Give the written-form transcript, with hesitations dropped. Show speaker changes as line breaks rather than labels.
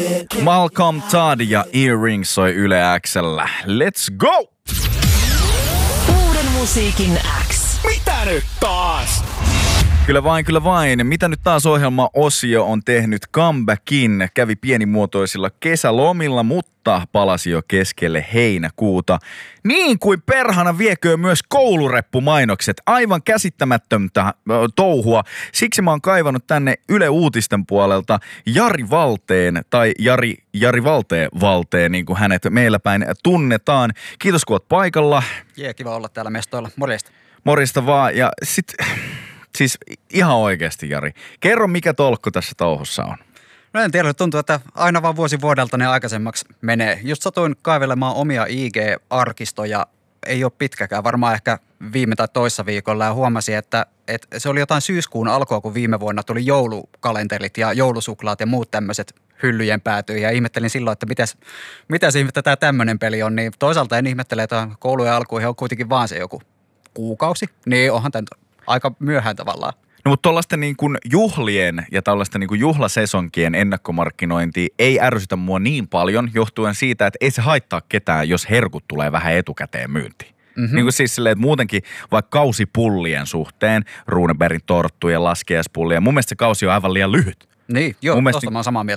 Malcolm Todd ja Earrings soi Yle X:llä. Let's go!
Uuden musiikin X.
Mitä nyt taas?
Kyllä vain. Mitä nyt taas -osio on tehnyt comebackin. Kävi pienimuotoisilla kesälomilla, mutta palasi jo keskelle heinäkuuta. Niin kuin perhana vieköö myös koulureppumainokset. Aivan käsittämättömtä touhua. Siksi mä oon kaivannut tänne Yle Uutisten puolelta Jari Valteen, tai Jari Valteen, niin kuin hänet meillä päin tunnetaan. Kiitos kun oot paikalla.
Kiva olla täällä mestoilla. Morjesta.
Morjesta vaan. Ja sit... Siis ihan oikeasti, Jari. Kerro, mikä tolkku tässä touhussa on.
No en tiedä, tuntuu, että aina vaan vuosi vuodelta ne aikaisemmaksi menee. Just satuin kaivelemaan omia IG-arkistoja, ei ole pitkäkään, varmaan ehkä viime tai toissa viikolla, ja huomasin, että se oli jotain syyskuun alkua, kun viime vuonna tuli joulukalenterit ja joulusuklaat ja muut tämmöiset hyllyjen päätyi, ja ihmettelin silloin, että mitäs ihmettä tämä tämmöinen peli on, niin toisaalta en ihmettele, että koulujen alkuihin on kuitenkin vaan se joku kuukausi, niin onhan tämä aika myöhään tavallaan.
No mutta tuollaisten niin kuin juhlien ja tällaisten niin kuin juhlasesonkien ennakkomarkkinointi ei ärsytä mua niin paljon johtuen siitä, että ei se haittaa ketään, jos herkut tulee vähän etukäteen myyntiin. Mm-hmm. Niin kuin siis silleen, että muutenkin vaikka kausipullien suhteen, Runebergin torttujen, laskiaispullien, mun mielestä se kausi on aivan liian lyhyt.
Niin, joo, tuosta mä oon samaa mieltä.